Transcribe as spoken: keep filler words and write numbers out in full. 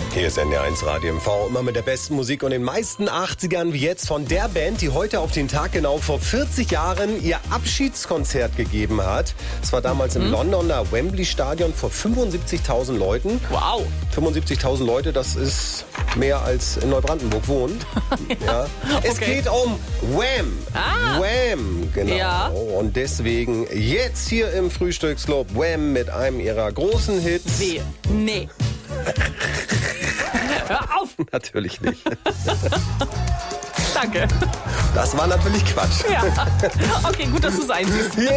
Hier ist N D R eins Radio M V, immer mit der besten Musik und den meisten achtzigern wie jetzt von der Band, die heute auf den Tag genau vor vierzig Jahren ihr Abschiedskonzert gegeben hat. Es war damals mhm. im Londoner Wembley Stadion vor fünfundsiebzigtausend Leuten. Wow. fünfundsiebzigtausend Leute, das ist mehr als in Neubrandenburg wohnen. ja. Ja. Es Okay. geht um Wham! Ah. Wham! Genau. Ja. Und deswegen jetzt hier im Frühstücksclub Wham! Mit einem ihrer großen Hits. Wehe. Nee. Hör auf. Natürlich nicht. Danke. Das war natürlich Quatsch. Ja. Okay, gut, dass du es einsiehst. Hier